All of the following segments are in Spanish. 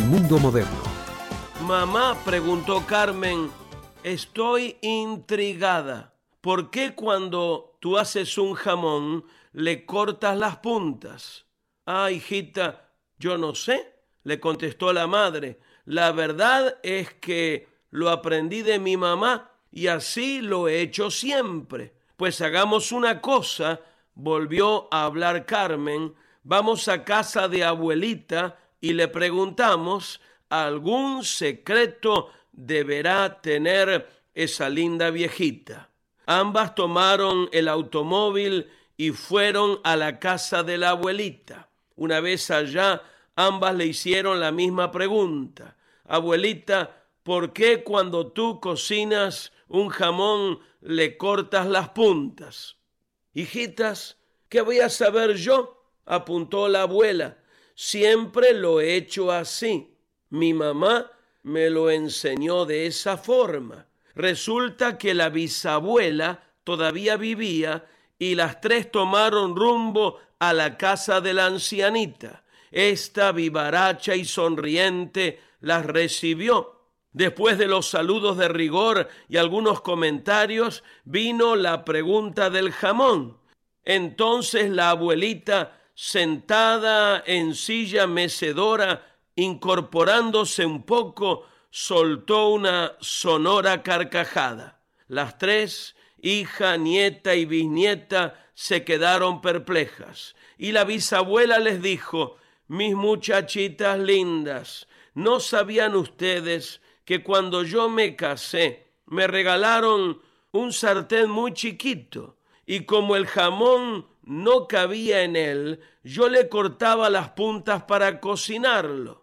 mundo moderno. Mamá, preguntó Carmen, estoy intrigada. ¿Por qué cuando tú haces un jamón le cortas las puntas? Ah, hijita, yo no sé, le contestó la madre. La verdad es que lo aprendí de mi mamá y así lo he hecho siempre. Pues hagamos una cosa, volvió a hablar Carmen. Vamos a casa de abuelita y le preguntamos, ¿algún secreto deberá tener esa linda viejita? Ambas tomaron el automóvil y fueron a la casa de la abuelita. Una vez allá, ambas le hicieron la misma pregunta. Abuelita, ¿por qué cuando tú cocinas un jamón le cortas las puntas? Hijitas, ¿qué voy a saber yo? Apuntó la abuela. Siempre lo he hecho así. Mi mamá me lo enseñó de esa forma. Resulta que la bisabuela todavía vivía y las tres tomaron rumbo a la casa de la ancianita. Esta, vivaracha y sonriente, las recibió. Después de los saludos de rigor y algunos comentarios, vino la pregunta del jamón. Entonces la abuelita, sentada en silla mecedora, incorporándose un poco, soltó una sonora carcajada. Las tres, hija, nieta y bisnieta, se quedaron perplejas. Y la bisabuela les dijo, mis muchachitas lindas, ¿no sabían ustedes que cuando yo me casé me regalaron un sartén muy chiquito? Y como el jamón no cabía en él, yo le cortaba las puntas para cocinarlo.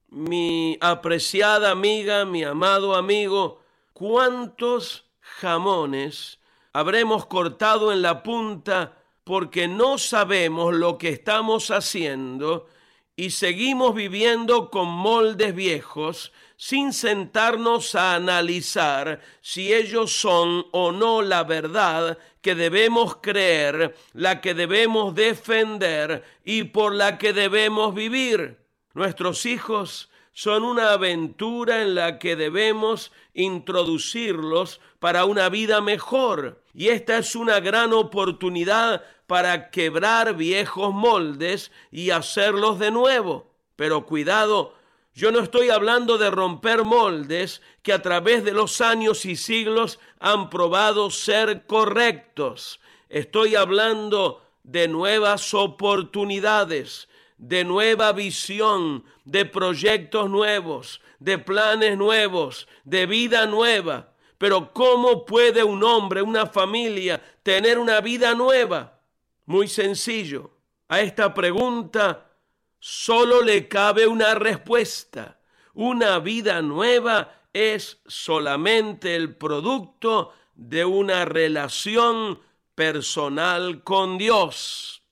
Mi apreciada amiga, mi amado amigo, ¿cuántos jamones habremos cortado en la punta porque no sabemos lo que estamos haciendo y seguimos viviendo con moldes viejos sin sentarnos a analizar si ellos son o no la verdad que debemos creer, la que debemos defender y por la que debemos vivir? Nuestros hijos son una aventura en la que debemos introducirlos para una vida mejor. Y esta es una gran oportunidad para quebrar viejos moldes y hacerlos de nuevo. Pero cuidado, yo no estoy hablando de romper moldes que a través de los años y siglos han probado ser correctos. Estoy hablando de nuevas oportunidades, de nueva visión, de proyectos nuevos, de planes nuevos, de vida nueva. Pero ¿cómo puede un hombre, una familia, tener una vida nueva? Muy sencillo. A esta pregunta solo le cabe una respuesta. Una vida nueva es solamente el producto de una relación personal con Dios.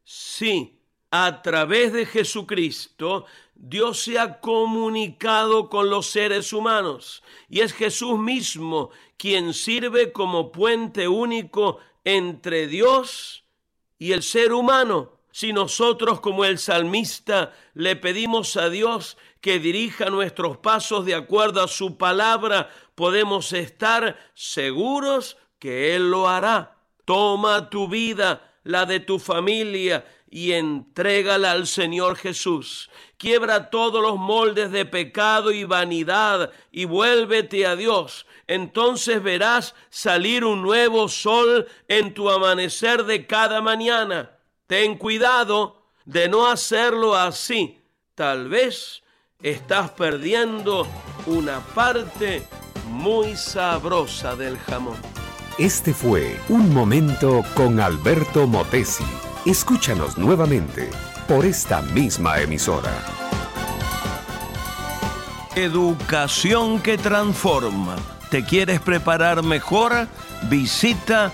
Sí. A través de Jesucristo, Dios se ha comunicado con los seres humanos y es Jesús mismo quien sirve como puente único entre Dios y el ser humano. Si nosotros, como el salmista, le pedimos a Dios que dirija nuestros pasos de acuerdo a su palabra, podemos estar seguros que Él lo hará. Toma tu vida, la de tu familia, y entrégala al Señor Jesús. Quiebra todos los moldes de pecado y vanidad y vuélvete a Dios. Entonces verás salir un nuevo sol en tu amanecer de cada mañana. Ten cuidado de no hacerlo así. Tal vez estás perdiendo una parte muy sabrosa del jamón. Este fue Un Momento con Alberto Motesi. Escúchanos nuevamente por esta misma emisora. Educación que transforma. ¿Te quieres preparar mejor? Visita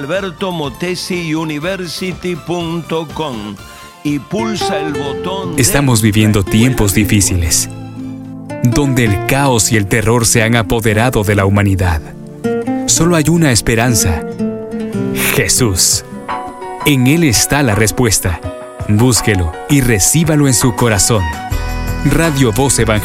albertomotesiuniversity.com y pulsa el botón. Estamos viviendo tiempos difíciles, donde el caos y el terror se han apoderado de la humanidad. Solo hay una esperanza: Jesús. En Él está la respuesta. Búsquelo y recíbalo en su corazón. Radio Voz Evangélica.